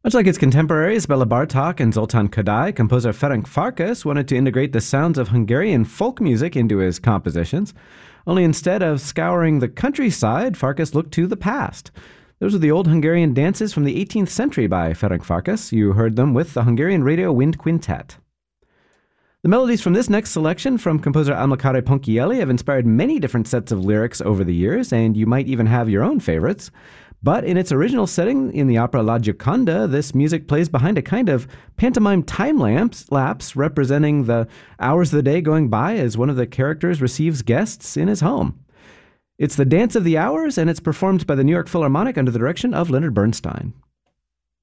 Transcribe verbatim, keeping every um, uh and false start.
Much like its contemporaries Bela Bartok and Zoltán Kodály, composer Ferenc Farkas wanted to integrate the sounds of Hungarian folk music into his compositions. Only instead of scouring the countryside, Farkas looked to the past. Those are the old Hungarian dances from the eighteenth century by Ferenc Farkas. You heard them with the Hungarian Radio Wind Quintet. The melodies from this next selection from composer Amilcare Ponchielli have inspired many different sets of lyrics over the years, and you might even have your own favorites. But in its original setting in the opera La Gioconda, this music plays behind a kind of pantomime time lapse, lapse representing the hours of the day going by as one of the characters receives guests in his home. It's the Dance of the Hours, and it's performed by the New York Philharmonic under the direction of Leonard Bernstein.